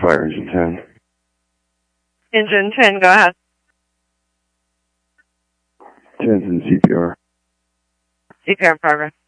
fire engine 10. Engine 10, go ahead. 10's in CPR. CPR progress.